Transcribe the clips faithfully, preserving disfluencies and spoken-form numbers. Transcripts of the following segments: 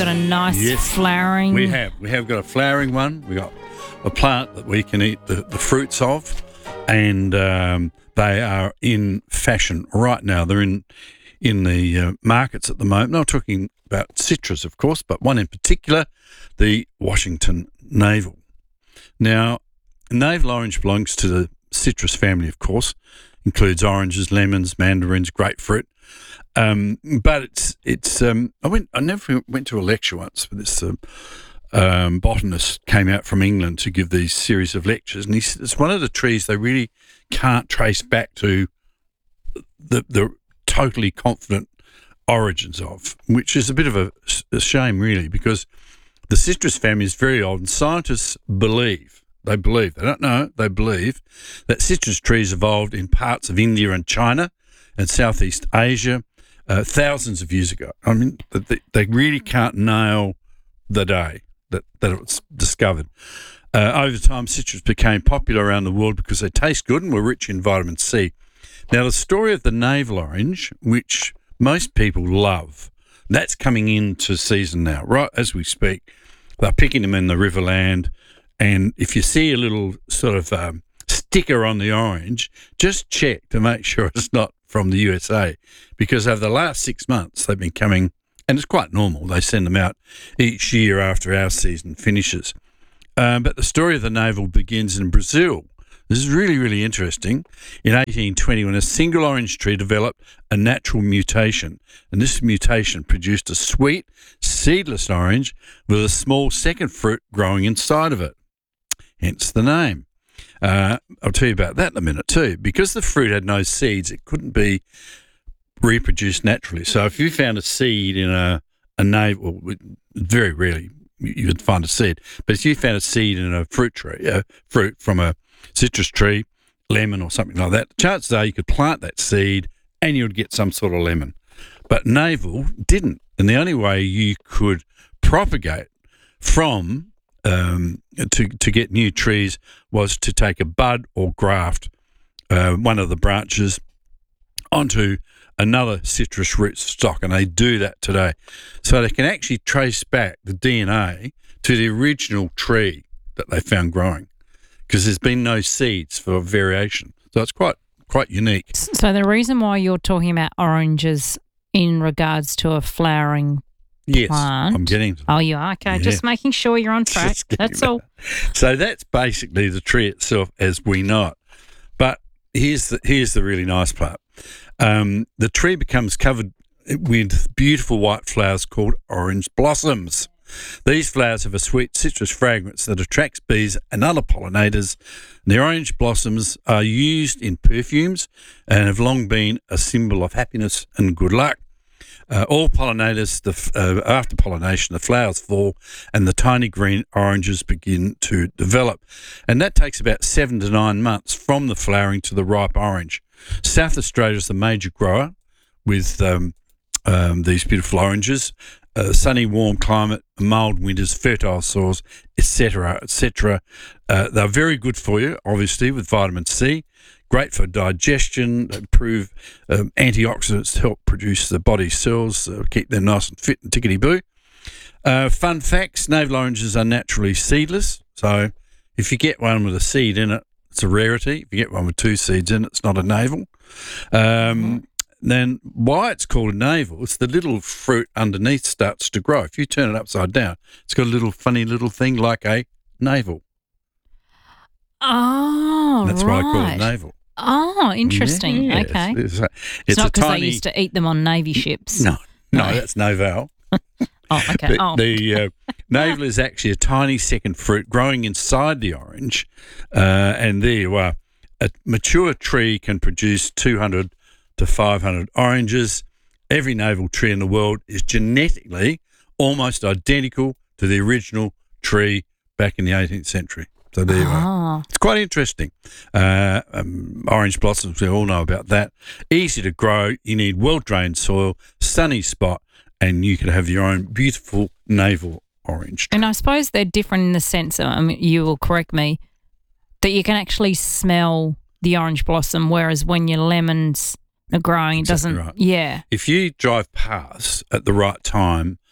got a nice Yes, flowering. We have. We have got a flowering one. We got a plant that we can eat the, the fruits of, and um, they are in fashion right now. They're in in the uh, markets at the moment. Not talking about citrus, of course, but one in particular, the Washington Navel. Now, navel orange belongs to the citrus family, of course. Includes oranges, lemons, mandarins, grapefruit. Um, but it's it's. Um, I went. I never went to a lecture once. But this um, um, botanist came out from England to give these series of lectures, and he said it's one of the trees they really can't trace back to the the totally confident origins of, which is a bit of a, a shame, really, because the citrus family is very old, and scientists believe. They believe, they don't know, they believe that citrus trees evolved in parts of India and China and Southeast Asia uh, thousands of years ago. I mean, they, they really can't nail the day that, that it was discovered. Uh, over time, citrus became popular around the world because they taste good and were rich in vitamin C. Now, the story of the navel orange, which most people love, that's coming into season now, right as we speak. They're picking them in the Riverland. And if you see a little sort of um, sticker on the orange, just check to make sure it's not from the U S A, because over the last six months they've been coming, and it's quite normal. They send them out each year after our season finishes. Um, but the story of the navel begins in Brazil. This is really, really interesting. In eighteen twenty, when a single orange tree developed a natural mutation, and this mutation produced a sweet, seedless orange with a small second fruit growing inside of it. Hence the name. Uh, I'll tell you about that in a minute too. Because the fruit had no seeds, it couldn't be reproduced naturally. So if you found a seed in a, a navel, very rarely you would find a seed, but if you found a seed in a fruit tree, a fruit from a citrus tree, lemon or something like that, chances are you could plant that seed and you would get some sort of lemon. But navel didn't. And the only way you could propagate from Um, to to get new trees was to take a bud or graft uh, one of the branches onto another citrus root stock, and they do that today. So they can actually trace back the D N A to the original tree that they found growing, because there's been no seeds for variation. So it's quite quite unique. So the reason why you're talking about oranges in regards to a flowering Yes, plant. I'm getting to Oh, you are? Okay, yeah. just making sure you're on track. Just getting That's all. that. So that's basically the tree itself as we know it. But here's the here's the really nice part. Um, the tree becomes covered with beautiful white flowers called orange blossoms. These flowers have a sweet citrus fragrance that attracts bees and other pollinators. The orange blossoms are used in perfumes and have long been a symbol of happiness and good luck. Uh, all pollinators, the, uh, after pollination, the flowers fall and the tiny green oranges begin to develop. And that takes about seven to nine months from the flowering to the ripe orange. South Australia is the major grower with um, um, these beautiful oranges. Uh, sunny, warm climate, mild winters, fertile soils, et cetera, et cetera. Uh, they're very good for you, obviously, with vitamin C. Great for digestion, improve um, antioxidants to help produce the body cells, uh, keep them nice and fit and tickety-boo. Uh, fun facts, navel oranges are naturally seedless. So if you get one with a seed in it, it's a rarity. If you get one with two seeds in it, it's not a navel. Um, then why it's called a navel, it's the little fruit underneath starts to grow. If you turn it upside down, it's got a little funny little thing like a navel. Oh, That's right. why I call it navel. Oh, interesting. Yes, Okay. It's, it's, It's, a not because tiny, they used to eat them on Navy ships. No, no, No. that's Novel. Oh, okay. But Oh. the uh, navel is actually a tiny second fruit growing inside the orange, uh, and there you are. A mature tree can produce two hundred to five hundred oranges. Every navel tree in the world is genetically almost identical to the original tree back in the eighteenth century. So there you are. Oh. It's quite interesting. Uh, um, orange blossoms, we all know about that. Easy to grow. You need well-drained soil, sunny spot, and you can have your own beautiful navel orange tree. And I suppose they're different in the sense, I mean, you will correct me, that you can actually smell the orange blossom, whereas when your lemons are growing, it Exactly doesn't. right. Yeah. If you drive past at the right time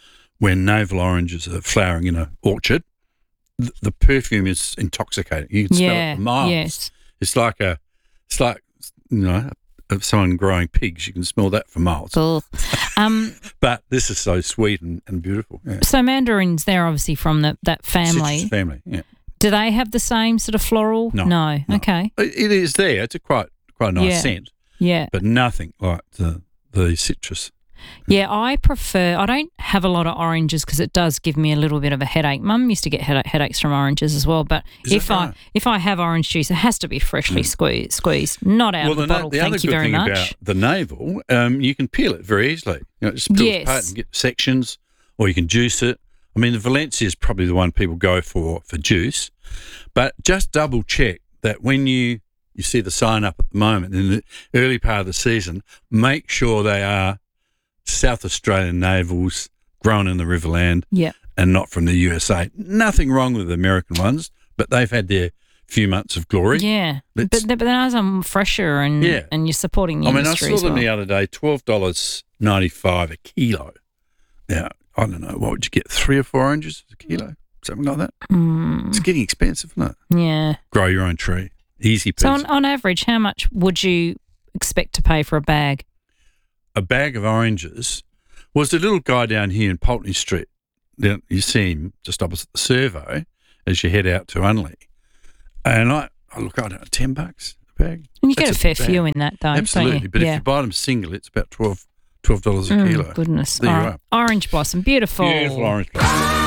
when navel oranges are flowering in an orchard, th- the perfume is intoxicating. You can smell Yeah, it for miles. yes. It's like a, it's like you know, of someone growing pigs. You can smell that for miles. Ugh. Um, But this is so sweet and, and beautiful. Yeah. so mandarins, they're obviously from the, that family. Citrus family. Yeah. Do they have the same sort of floral? No, No. no. Okay. It, it is there. It's a quite quite a nice Yeah. scent, Yeah. but nothing like the the citrus. Yeah, I prefer, I don't have a lot of oranges because it does give me a little bit of a headache. Mum used to get heada- headaches from oranges as well, but Is if that I right? if I have orange juice, it has to be freshly squeezed, squeezed, not out Well, of the the, na- bottle. the other Thank you good very thing much. about the navel, um, you can peel it very easily. You know, just peel Yes. it apart and get sections, or you can juice it. I mean, the Valencia is probably the one people go for for juice, but just double check that when you you see the sign up at the moment in the early part of the season, make sure they are South Australian navels grown in the Riverland Yeah. and not from the U S A. Nothing wrong with the American ones, but they've had their few months of glory. Yeah. But, Let's- but then as I'm fresher and Yeah. and you're supporting the I mean, I industry saw as them well. the other day, twelve dollars ninety-five a kilo. Now, I don't know, what would you get, three or four oranges a kilo? Something like that? Mm, It's getting expensive, isn't it? yeah. Grow your own tree. Easy So peasy. on, on average, how much would you expect to pay for a bag? A bag of oranges was the little guy down here in Pulteney Street. Down- You see him just opposite the servo as you head out to Unley. And I, I look, I don't know, ten bucks a bag. And you get That's a fair bag. few in that, though. Absolutely. Don't you? But yeah. if you buy them single, it's about twelve dollars a Mm, kilo. goodness. There you All right. Orange blossom, beautiful. Beautiful orange blossom.